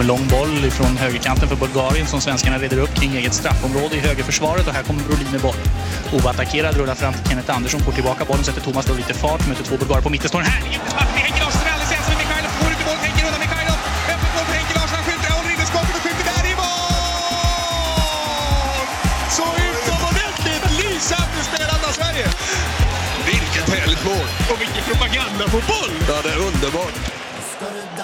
kommer lång boll från högerkanten för Bulgarien som svenskarna reder upp kring eget straffområde i högerförsvaret, och här kommer Brolin med boll. Oattackerad, rullar fram till Kenneth Andersson, får tillbaka bollen, sätter Thomas då lite fart, möter två bulgarer på mitten, står här. Henke Larsson är alldeles ensam med Mikhailov, får ut i boll, Henke undan Mikhailov, öppet boll för Henke Larsson, han skjuter, håller inne skottet och skjuter där i mål! Så utomordentligt lysande spelat av Sverige! Vilket härligt mål! Och vilken propaganda på boll! Ja, det är underbart!